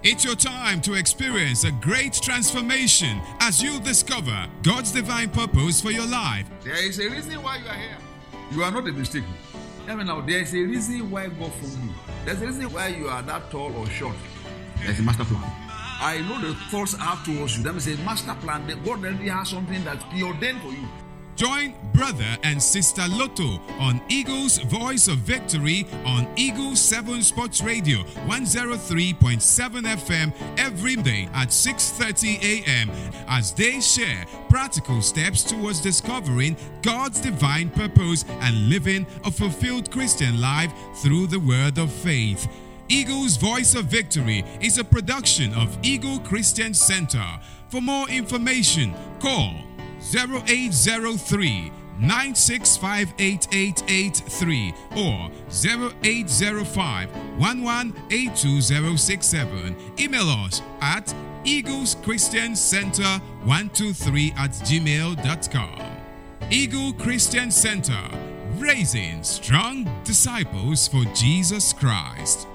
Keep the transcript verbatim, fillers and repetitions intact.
It's your time to experience a great transformation as you discover God's divine purpose for your life. There is a reason why you are here. You are not a mistake. I mean, now there is a reason why God formed you. There's a reason why you are that tall or short. There's a master plan. I know the thoughts I have towards you. That means a master plan. That God already has something that's preordained for you. Join brother and sister Lotto on Eagle's Voice of Victory on Eagle seven Sports Radio one oh three point seven F M every day at six thirty a.m. as they share practical steps towards discovering God's divine purpose and living a fulfilled Christian life through the word of faith. Eagle's Voice of Victory is a production of Eagle Christian Center. For more information, call zero eight zero three, nine six five eight eight eight three or zero eight zero five, one one eight two zero six seven. Email us at eagles christian center one two three at gmail dot com. Eagle Christian Center, raising strong disciples for Jesus Christ.